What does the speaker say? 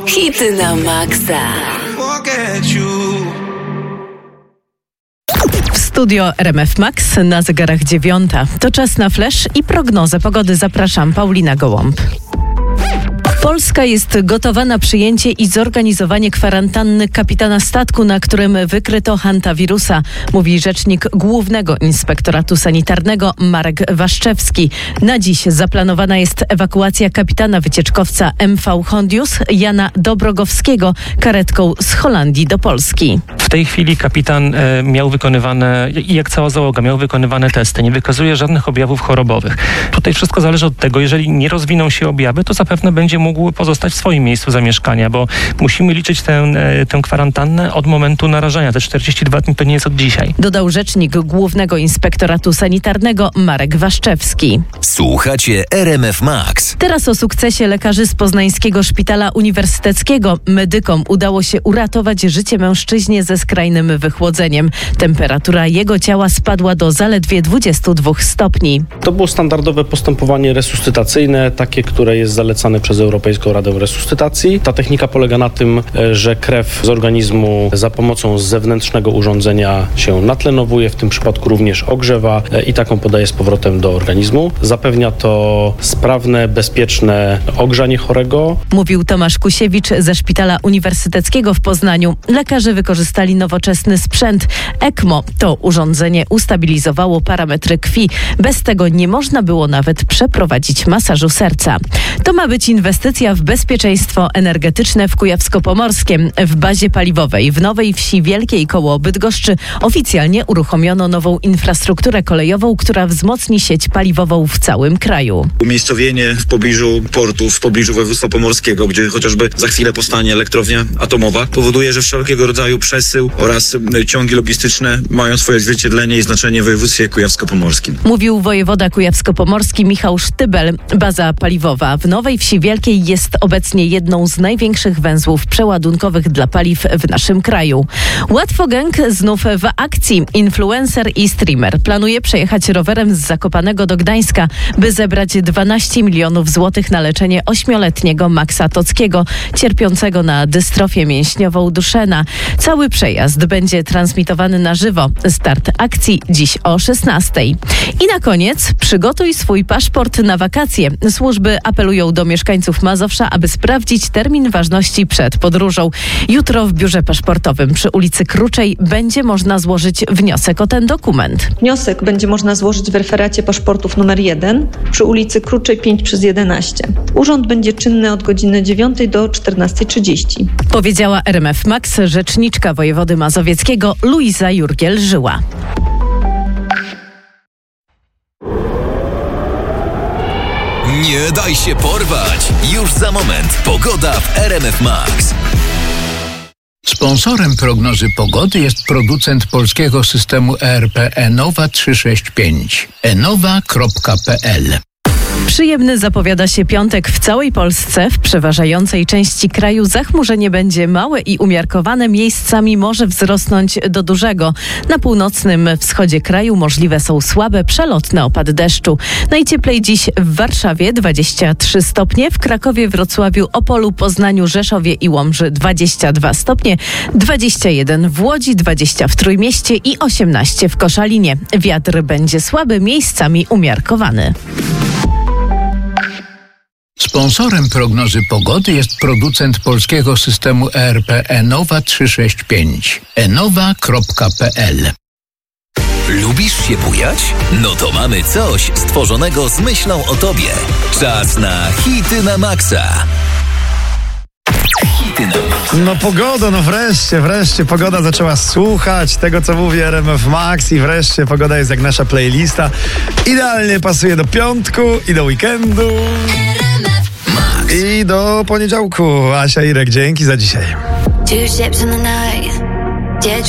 Hity na maksa. W studio RMF Max na zegarach 9. To czas na flash i prognozę pogody. Zapraszam, Paulina Gołąb. Polska jest gotowa na przyjęcie i zorganizowanie kwarantanny kapitana statku, na którym wykryto hantawirusa, mówi rzecznik Głównego Inspektoratu Sanitarnego Marek Waszczewski. Na dziś zaplanowana jest ewakuacja kapitana wycieczkowca MV Hondius Jana Dobrogowskiego karetką z Holandii do Polski. W tej chwili kapitan miał wykonywane, i jak cała załoga, miał wykonywane testy. Nie wykazuje żadnych objawów chorobowych. Tutaj wszystko zależy od tego, jeżeli nie rozwiną się objawy, to zapewne będzie mógł pozostać w swoim miejscu zamieszkania, bo musimy liczyć tę kwarantannę od momentu narażenia. Te 42 dni to nie jest od dzisiaj. Dodał rzecznik Głównego Inspektoratu Sanitarnego Marek Waszczewski. Słuchacie RMF Max. Teraz o sukcesie lekarzy z Poznańskiego Szpitala Uniwersyteckiego. Medykom udało się uratować życie mężczyźnie ze skrajnym wychłodzeniem. Temperatura jego ciała spadła do zaledwie 22 stopni. To było standardowe postępowanie resuscytacyjne, takie, które jest zalecane przez Europejską Radę Resuscytacji. Ta technika polega na tym, że krew z organizmu za pomocą zewnętrznego urządzenia się natlenowuje, w tym przypadku również ogrzewa i taką podaje z powrotem do organizmu. Zapewnia to sprawne, bezpieczne ogrzanie chorego. Mówił Tomasz Kusiewicz ze Szpitala Uniwersyteckiego w Poznaniu. Lekarze wykorzystali nowoczesny sprzęt. ECMO to urządzenie ustabilizowało parametry krwi. Bez tego nie można było nawet przeprowadzić masażu serca. To ma być inwestycja w bezpieczeństwo energetyczne w Kujawsko-Pomorskiem. W bazie paliwowej w Nowej Wsi Wielkiej koło Bydgoszczy oficjalnie uruchomiono nową infrastrukturę kolejową, która wzmocni sieć paliwową w całym kraju. Umiejscowienie w pobliżu portu, w pobliżu województwa pomorskiego, gdzie chociażby za chwilę powstanie elektrownia atomowa, powoduje, że wszelkiego rodzaju przesył oraz ciągi logistyczne mają swoje odzwierciedlenie i znaczenie w województwie kujawsko-pomorskim. Mówił wojewoda kujawsko-pomorski Michał Sztybel. Baza paliwowa w Nowej Wsi Wielkiej jest obecnie jedną z największych węzłów przeładunkowych dla paliw w naszym kraju. Łatwo Gang znów w akcji. Influencer i streamer planuje przejechać rowerem z Zakopanego do Gdańska, by zebrać 12 milionów złotych na leczenie 8-letniego Maxa Tockiego, cierpiącego na dystrofię mięśniową Duchenne. Cały przejazd będzie transmitowany na żywo. Start akcji dziś o 16:00. I na koniec przygotuj swój paszport na wakacje. Służby apelują do mieszkańców Mazowsza, aby sprawdzić termin ważności przed podróżą. Jutro w biurze paszportowym przy ulicy Kruczej będzie można złożyć wniosek o ten dokument. Wniosek będzie można złożyć w referacie paszportów numer 1 przy ulicy Kruczej 5/11. Urząd będzie czynny od godziny 9 do 14:30. Powiedziała RMF Max rzeczniczka wojewody mazowieckiego Luiza Jurgiel-Żyła. Nie daj się porwać! Już za moment pogoda w RMF Max. Sponsorem prognozy pogody jest producent polskiego systemu ERP Enowa 365. enowa.pl. Przyjemny zapowiada się piątek w całej Polsce. W przeważającej części kraju zachmurzenie będzie małe i umiarkowane. Miejscami może wzrosnąć do dużego. Na północnym wschodzie kraju możliwe są słabe, przelotne opady deszczu. Najcieplej dziś w Warszawie 23 stopnie, w Krakowie, Wrocławiu, Opolu, Poznaniu, Rzeszowie i Łomży 22 stopnie, 21 w Łodzi, 20 w Trójmieście i 18 w Koszalinie. Wiatr będzie słaby, miejscami umiarkowany. Sponsorem prognozy pogody jest producent polskiego systemu ERP Enowa 365. enowa.pl. Lubisz się bujać? No to mamy coś stworzonego z myślą o tobie. Czas na hity na maksa. No pogoda, no wreszcie pogoda zaczęła słuchać tego, co mówi RMF Max i wreszcie pogoda jest jak nasza playlista. Idealnie pasuje do piątku i do weekendu i do poniedziałku. Asia, Irek, dzięki za dzisiaj.